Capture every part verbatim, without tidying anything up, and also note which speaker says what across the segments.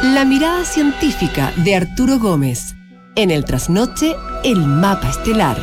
Speaker 1: La mirada científica de Arturo Gómez. En el trasnoche, el mapa estelar.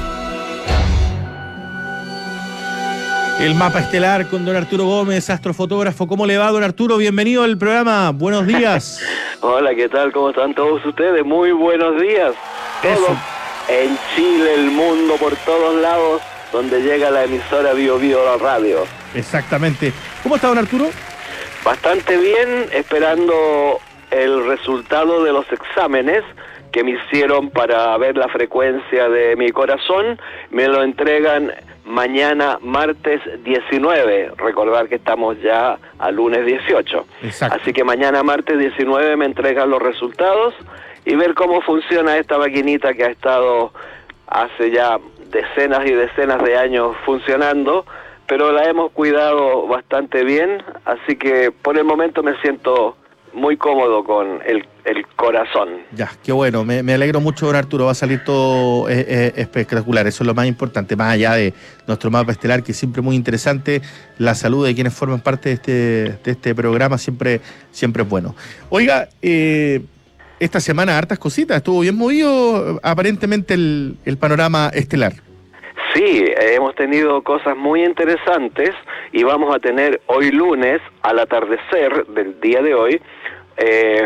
Speaker 2: El mapa estelar con don Arturo Gómez, astrofotógrafo. ¿Cómo le va, don Arturo? Bienvenido al programa. Buenos días.
Speaker 3: Hola, ¿qué tal? ¿Cómo están todos ustedes? Muy buenos días. Todo en Chile, el mundo, por todos lados, donde llega la emisora Bio Bio la radio.
Speaker 2: Exactamente. ¿Cómo está, don Arturo?
Speaker 3: Bastante bien, esperando el resultado de los exámenes que me hicieron para ver la frecuencia de mi corazón. Me lo entregan mañana martes diecinueve, recordar que estamos ya a lunes dieciocho.
Speaker 2: Exacto.
Speaker 3: Así que mañana martes diecinueve me entregan los resultados y ver cómo funciona esta maquinita que ha estado hace ya decenas y decenas de años funcionando, pero la hemos cuidado bastante bien, así que por el momento me siento muy cómodo con el, el corazón.
Speaker 2: Ya, qué bueno, me, me alegro mucho, don Arturo, va a salir todo eh, eh, espectacular, eso es lo más importante, más allá de nuestro mapa estelar, que es siempre muy interesante, la salud de quienes forman parte de este, de este programa siempre, siempre es bueno. Oiga, eh, esta semana hartas cositas, estuvo bien movido aparentemente el, el panorama estelar.
Speaker 3: Sí, hemos tenido cosas muy interesantes y vamos a tener hoy lunes, al atardecer del día de hoy, eh,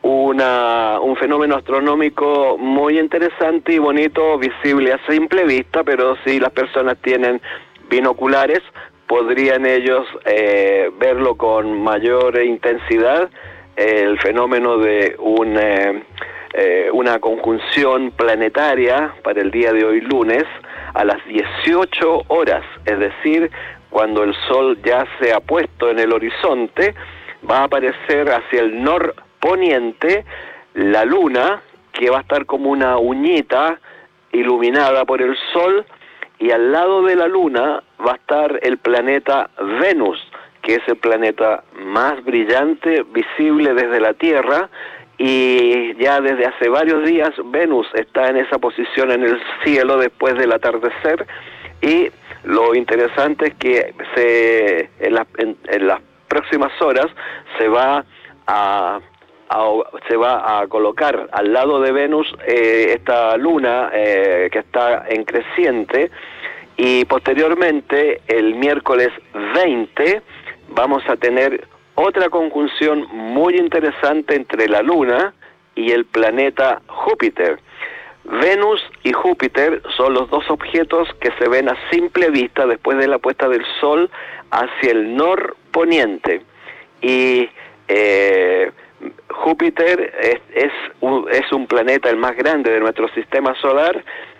Speaker 3: una, un fenómeno astronómico muy interesante y bonito, visible a simple vista, pero si las personas tienen binoculares, podrían ellos eh, verlo con mayor intensidad, eh, el fenómeno de un... Eh, Eh, una conjunción planetaria para el día de hoy lunes a las dieciocho horas, es decir, cuando el Sol ya se ha puesto en el horizonte, va a aparecer hacia el norponiente la Luna, que va a estar como una uñita iluminada por el Sol, y al lado de la Luna va a estar el planeta Venus, que es el planeta más brillante visible desde la Tierra. Y ya desde hace varios días Venus está en esa posición en el cielo después del atardecer, y lo interesante es que se en, la, en, en las próximas horas se va a, a se va a colocar al lado de Venus eh, esta luna eh, que está en creciente, y posteriormente el miércoles veinte vamos a tener otra conjunción muy interesante entre la Luna y el planeta Júpiter. Venus y Júpiter son los dos objetos que se ven a simple vista después de la puesta del Sol hacia el norponiente. Y eh, Júpiter es, es, un, es un planeta el más grande de nuestro sistema solar,